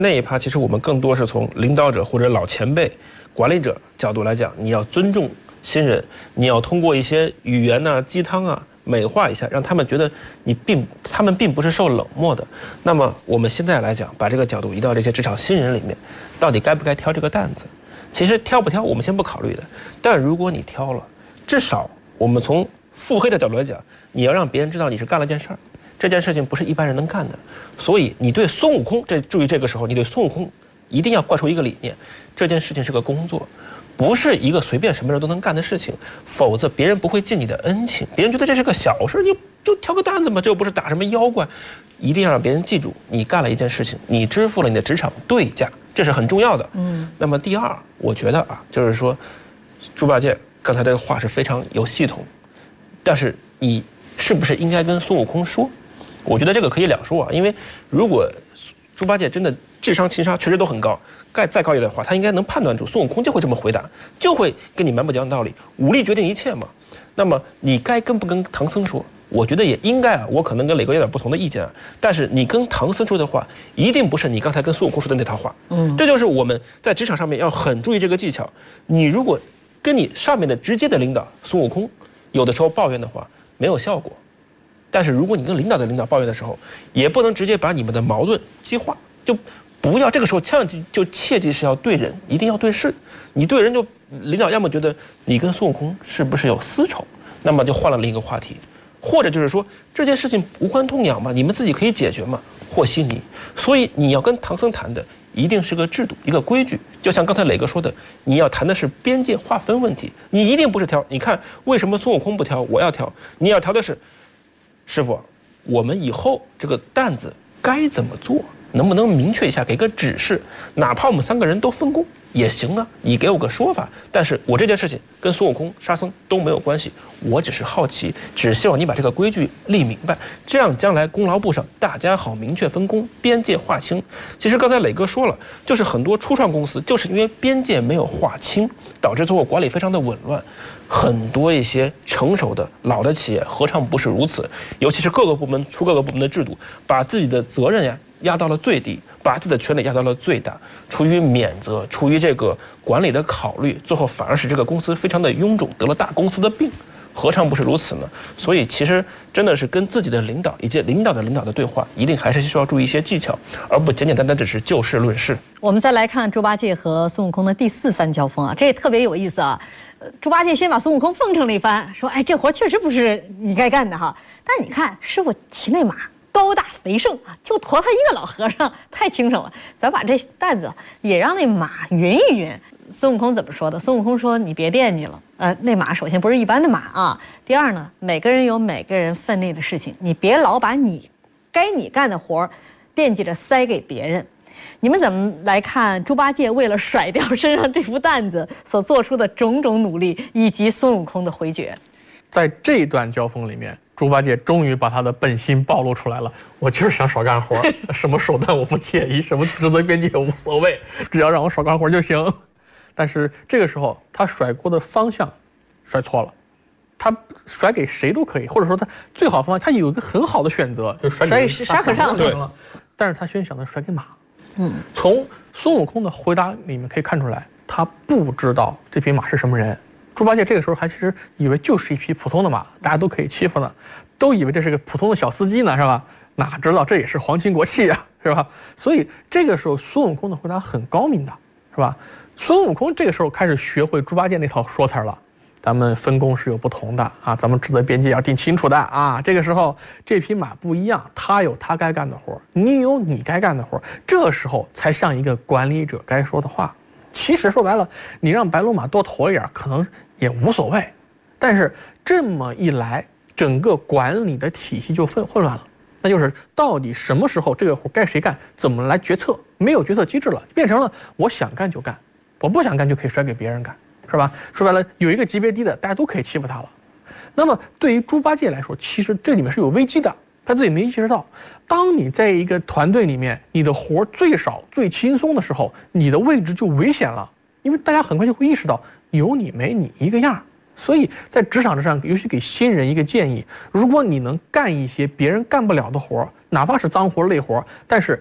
那一趴其实我们更多是从领导者或者老前辈、管理者角度来讲，你要尊重新人，你要通过一些语言啊、鸡汤啊美化一下，让他们觉得他们并不是受冷漠的。那么我们现在来讲，把这个角度移到这些职场新人里面，到底该不该挑这个担子？其实挑不挑我们先不考虑的，但如果你挑了，至少我们从腹黑的角度来讲，你要让别人知道你是干了件事儿。这件事情不是一般人能干的，所以你对孙悟空，注意这个时候，你对孙悟空一定要灌输一个理念：这件事情是个工作，不是一个随便什么人都能干的事情，否则别人不会尽你的恩情，别人觉得这是个小事，你就挑个担子嘛，这又不是打什么妖怪。一定要让别人记住，你干了一件事情，你支付了你的职场对价，这是很重要的。那么第二，我觉得啊，就是说，猪八戒刚才这个话是非常有系统，但是你是不是应该跟孙悟空说？我觉得这个可以两说啊，因为如果猪八戒真的智商、情商确实都很高，再高一点的话，他应该能判断出孙悟空就会这么回答，就会跟你蛮不讲道理，武力决定一切嘛。那么你该跟不跟唐僧说？我觉得也应该啊，我可能跟磊哥有点不同的意见啊，但是你跟唐僧说的话，一定不是你刚才跟孙悟空说的那套话。这就是我们在职场上面要很注意这个技巧。你如果跟你上面的直接的领导孙悟空，有的时候抱怨的话没有效果。但是如果你跟领导抱怨的时候，也不能直接把你们的矛盾激化，就不要这个时候切记是要对人，一定要对事。你对人就领导要么觉得你跟孙悟空是不是有私仇，那么就换了另一个话题，或者就是说这件事情无关痛痒嘛，你们自己可以解决嘛，和稀泥。所以你要跟唐僧谈的一定是个制度，一个规矩。就像刚才磊哥说的，你要谈的是边界划分问题，你一定不是挑。你看为什么孙悟空不挑，我要挑？你要挑的是。师傅，我们以后这个担子该怎么做？能不能明确一下，给个指示？哪怕我们3个人都分工也行啊，你给我个说法。但是我这件事情跟孙悟空、沙僧都没有关系，我只是好奇，只希望你把这个规矩立明白，这样将来功劳簿上大家好明确分工，边界划清。其实刚才磊哥说了，就是很多初创公司就是因为边界没有划清，导致最后管理非常的紊乱。很多一些成熟的老的企业何尝不是如此？尤其是各个部门出各个部门的制度，把自己的责任压到了最低，把自己的权利压到了最大，出于免责，出于这个管理的考虑，最后反而使这个公司非常的臃肿，得了大公司的病。何尝不是如此呢？所以其实真的是跟自己的领导以及领导的对话，一定还是需要注意一些技巧，而不简简单单只是就事论事。 我们再来看猪八戒和孙悟空的第4番交锋啊，这也特别有意思啊。猪八戒先把孙悟空奉承了一番，说：“哎，这活确实不是你该干的哈。但是你看师傅骑那马高大肥盛啊，就驮他一个老和尚，太轻省了。咱把这担子也让那马匀一匀。”孙悟空怎么说的？孙悟空说：“你别惦记了，那马首先不是一般的马啊。第二呢，每个人有每个人分内的事情，你别老把该你干的活惦记着塞给别人。”你们怎么来看猪八戒为了甩掉身上这副担子所做出的种种努力，以及孙悟空的回绝？ 在这一段交锋里面，猪八戒终于把他的本心暴露出来了。我就是想少干活，什么手段我不介意，什么职责边界也无所谓，只要让我少干活就行。但是这个时候，他甩锅的方向甩错了。他甩给谁都可以，或者说他最好方法，他有一个很好的选择，就甩给沙和尚对了。但是他先想的甩给马。从孙悟空的回答里面可以看出来，他不知道这匹马是什么人。猪八戒这个时候还其实以为就是一匹普通的马，大家都可以欺负呢，都以为这是个普通的小司机呢，是吧？哪知道这也是皇亲国戚啊，是吧？所以这个时候孙悟空的回答很高明的，是吧？孙悟空这个时候开始学会猪八戒那套说辞了。咱们分工是有不同的啊，咱们职责边界要定清楚的啊。这个时候这匹马不一样，他有他该干的活，你有你该干的活，这时候才像一个管理者该说的话。其实说白了，你让白龙马多驮一点可能也无所谓，但是这么一来，整个管理的体系就混乱了。那就是到底什么时候这个活该谁干，怎么来决策，没有决策机制了，变成了我想干就干，我不想干就可以甩给别人干，是吧？说白了，有一个级别低的，大家都可以欺负他了。那么对于猪八戒来说，其实这里面是有危机的，他自己没意识到。当你在一个团队里面，你的活最少、最轻松的时候，你的位置就危险了，因为大家很快就会意识到有你没你一个样。所以在职场之上，尤其给新人一个建议：如果你能干一些别人干不了的活，哪怕是脏活累活，但是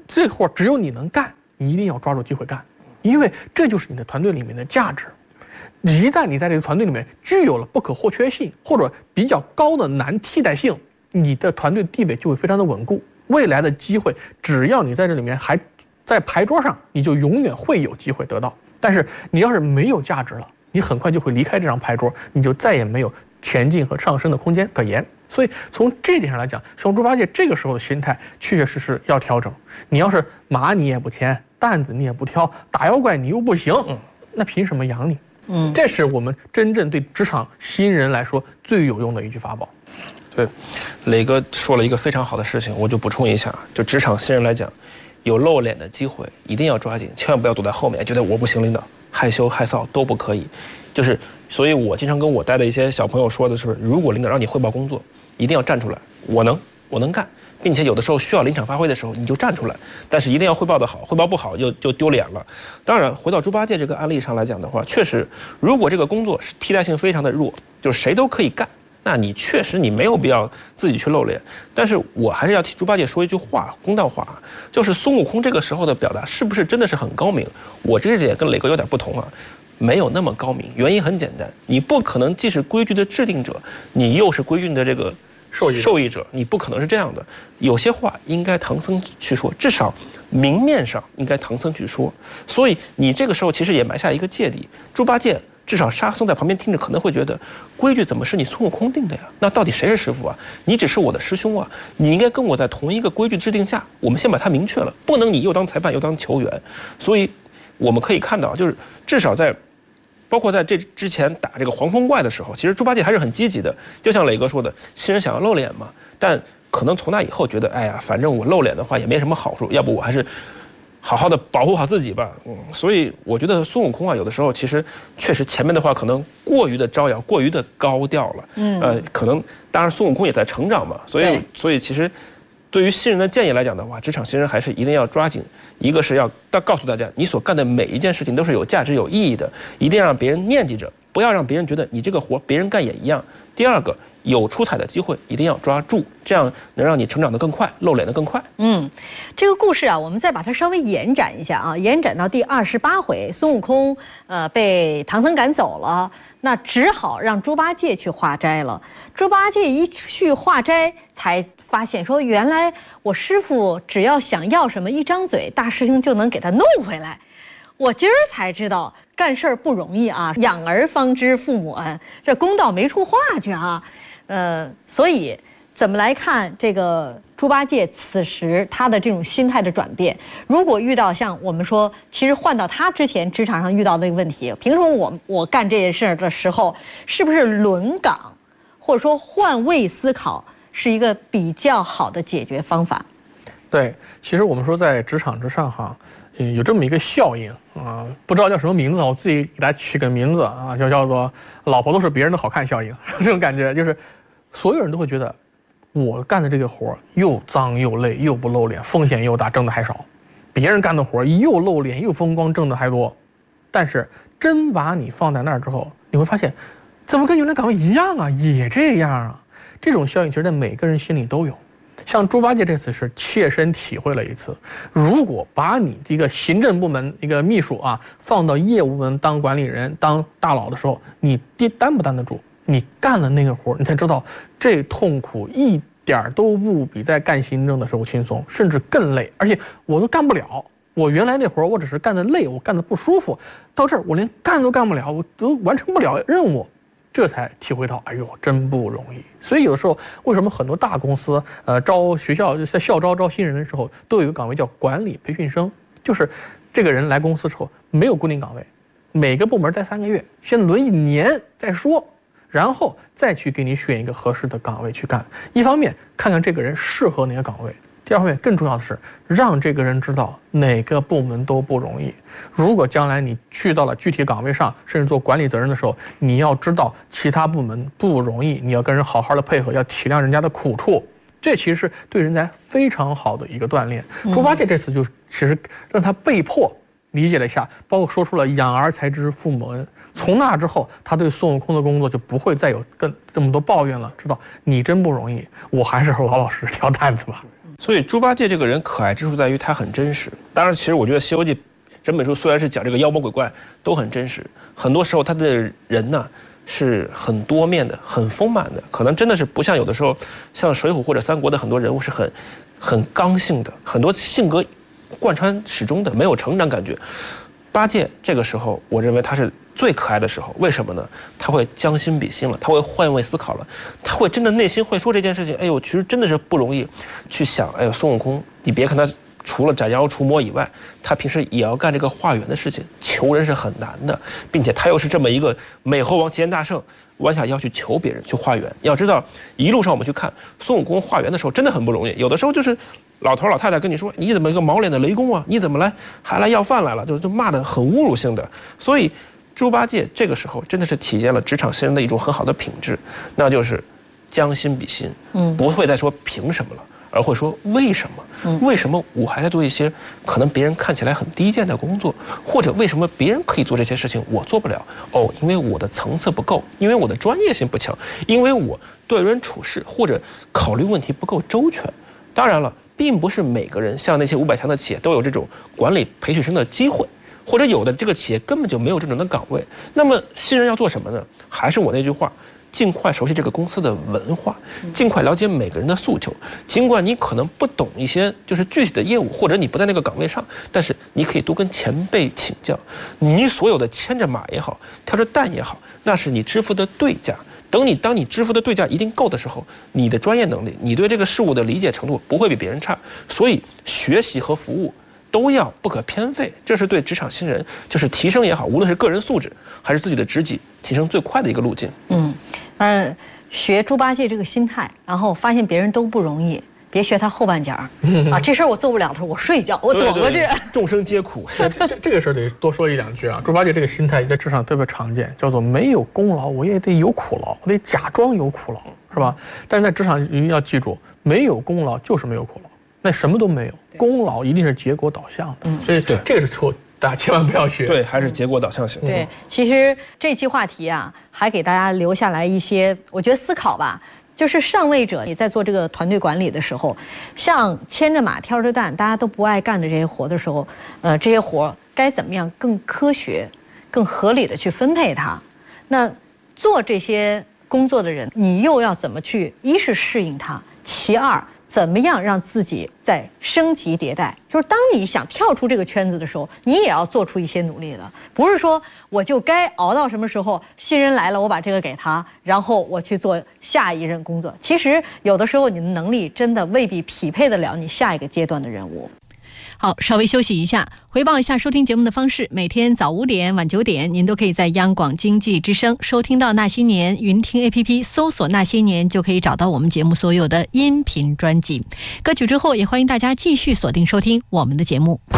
这活只有你能干，你一定要抓住机会干，因为这就是你的团队里面的价值。一旦你在这个团队里面具有了不可或缺性或者比较高的难替代性，你的团队地位就会非常的稳固。未来的机会，只要你在这里面还在牌桌上，你就永远会有机会得到。但是你要是没有价值了，你很快就会离开这张牌桌，你就再也没有前进和上升的空间可言。所以从这点上来讲，像猪八戒这个时候的心态确确实实要调整。你要是马你也不牵，担子你也不挑，打妖怪你又不行，那凭什么养你？这是我们真正对职场新人来说最有用的一句法宝。 对，磊哥说了一个非常好的事情，我就补充一下，就职场新人来讲，有露脸的机会一定要抓紧，千万不要躲在后面，觉得我不行，领导害羞害臊都不可以。就是，所以我经常跟我带的一些小朋友说的是，如果领导让你汇报工作，一定要站出来，我能干，并且有的时候需要临场发挥的时候，你就站出来，但是一定要汇报得好，汇报不好就丢脸了。当然，回到猪八戒这个案例上来讲的话，确实，如果这个工作是替代性非常的弱，就是谁都可以干，那你确实你没有必要自己去露脸。但是我还是要替猪八戒说一句话，公道话，就是孙悟空这个时候的表达是不是真的是很高明？我这个点跟磊哥有点不同啊。没有那么高明，原因很简单，你不可能既是规矩的制定者，你又是规矩的这个受益者，你不可能是这样的。有些话应该唐僧去说，至少明面上应该唐僧去说。所以你这个时候其实也埋下一个芥蒂。猪八戒至少沙僧在旁边听着可能会觉得，规矩怎么是你孙悟空定的呀？那到底谁是师傅啊？你只是我的师兄啊，你应该跟我在同一个规矩制定下，我们先把它明确了，不能你又当裁判又当球员。所以我们可以看到，就是至少包括在这之前打这个黄风怪的时候，其实猪八戒还是很积极的。就像磊哥说的，新人想要露脸嘛，但可能从那以后觉得，哎呀，反正我露脸的话也没什么好处，要不我还是好好的保护好自己吧。所以我觉得孙悟空啊，有的时候其实确实前面的话可能过于的招摇，过于的高调了。可能当然孙悟空也在成长嘛，所以其实。对于新人的建议来讲的话，职场新人还是一定要抓紧。一个是要告诉大家，你所干的每一件事情都是有价值、有意义的，一定要让别人念记着，不要让别人觉得你这个活别人干也一样。第二个，有出彩的机会一定要抓住，这样能让你成长得更快，露脸得更快。 这个故事啊，我们再把它稍微延展一下啊，延展到第28回，孙悟空被唐僧赶走了。那只好让猪八戒去化斋了。猪八戒一去化斋，才发现说，原来我师父只要想要什么，一张嘴，大师兄就能给他弄回来。我今儿才知道，干事儿不容易啊，养儿方知父母恩，这公道没处话去啊。所以怎么来看这个猪八戒此时他的这种心态的转变？如果遇到像我们说，其实换到他之前职场上遇到的一个问题，凭什么我干这件事的时候，是不是轮岗或者说换位思考是一个比较好的解决方法？ 对，其实我们说在职场之上哈，有这么一个效应啊，不知道叫什么名字，我自己给它取个名字啊，叫做“老婆都是别人的好看效应”。这种感觉就是所有人都会觉得，我干的这个活又脏又累又不露脸，风险又大，挣的还少；别人干的活又露脸又风光，挣的还多。但是真把你放在那儿之后，你会发现，怎么跟原来岗位一样啊，也这样啊。这种效应其实在每个人心里都有。像猪八戒这次是切身体会了一次，如果把你这个行政部门一个秘书啊放到业务部门当管理人当大佬的时候，你担不担得住？你干了那个活，你才知道这痛苦一点都不比在干行政的时候轻松，甚至更累，而且我都干不了。我原来那活我只是干得累，我干得不舒服，到这儿我连干都干不了，我都完成不了任务。这才体会到，哎呦，真不容易。所以有的时候，为什么很多大公司，招学校在校招新人的时候，都有一个岗位叫管理培训生，就是这个人来公司之后没有固定岗位，每个部门待3个月，先轮1年再说，然后再去给你选一个合适的岗位去干。一方面看看这个人适合哪个岗位。第二方面，更重要的是让这个人知道哪个部门都不容易。如果将来你去到了具体岗位上，甚至做管理责任的时候，你要知道其他部门不容易，你要跟人好好的配合，要体谅人家的苦处。这其实是对人才非常好的一个锻炼。猪八戒这次就其实让他被迫理解了一下，包括说出了养儿才知父母恩。从那之后，他对孙悟空的工作就不会再有这么多抱怨了，知道你真不容易，我还是老老实实挑担子吧。 所以猪八戒这个人可爱之处在于他很真实。当然，其实我觉得《西游记》整本书虽然是讲这个妖魔鬼怪都很真实，很多时候他的人呢是很多面的、很丰满的，可能真的是不像有的时候像《水浒》或者《三国》的很多人物是很刚性的，很多性格贯穿始终的，没有成长感觉。八戒这个时候，我认为他是最可爱的时候，为什么呢？他会将心比心了，他会换位思考了，他会真的内心会说这件事情，哎呦，其实真的是不容易去想，哎呦，孙悟空，你别看他除了斩妖除魔以外，他平时也要干这个化缘的事情，求人是很难的，并且他又是这么一个美猴王齐天大圣，弯下腰去求别人去化缘。要知道，一路上我们去看孙悟空化缘的时候，真的很不容易，有的时候就是老头老太太跟你说，你怎么一个毛脸的雷公啊？你怎么还来要饭来了？就骂得很侮辱性的。所以猪八戒这个时候真的是体现了职场新人的一种很好的品质，那就是将心比心，不会再说凭什么了，而会说为什么？为什么我还在做一些可能别人看起来很低贱的工作，或者为什么别人可以做这些事情我做不了？哦，因为我的层次不够，因为我的专业性不强，因为我对人处事或者考虑问题不够周全。当然了，并不是每个人像那些500强的企业都有这种管理培训生的机会，或者有的这个企业根本就没有这种的岗位。那么新人要做什么呢？还是我那句话，尽快熟悉这个公司的文化，尽快了解每个人的诉求。尽管你可能不懂一些就是具体的业务，或者你不在那个岗位上，但是你可以多跟前辈请教。你所有的牵着马也好，挑着担也好，那是你支付的对价。当你支付的对价一定够的时候，你的专业能力，你对这个事物的理解程度不会比别人差。所以学习和服务都要不可偏废，这是对职场新人就是提升也好，无论是个人素质还是自己的职级提升最快的一个路径。 当然学猪八戒这个心态，然后发现别人都不容易，别学他后半截儿啊，这事儿我做不了的时候我睡觉，我躲过去。 对，众生皆苦。 这个事儿得多说1-2句啊。猪八戒这个心态在职场特别常见，叫做没有功劳我也得有苦劳，我得假装有苦劳，是吧？但是在职场一定要记住，没有功劳就是没有苦劳，那什么都没有，功劳一定是结果导向的。所以这个是错，大家千万不要学。 对，还是结果导向型。 对，其实这期话题啊，还给大家留下来一些我觉得思考吧。就是上位者，你在做这个团队管理的时候，像牵着马挑着担，大家都不爱干的这些活的时候，这些活该怎么样更科学、更合理的去分配它？那做这些工作的人，你又要怎么去？一是适应它，其二，怎么样让自己在升级迭代？就是当你想跳出这个圈子的时候，你也要做出一些努力的，不是说我就该熬到什么时候新人来了，我把这个给他，然后我去做下一任工作。其实有的时候你的能力真的未必匹配得了你下一个阶段的任务。好，稍微休息一下，回报一下收听节目的方式。每天早5点、晚9点，您都可以在央广经济之声收听到《那些年》云听 APP， 搜索《那些年》就可以找到我们节目所有的音频专辑。歌曲之后，也欢迎大家继续锁定收听我们的节目。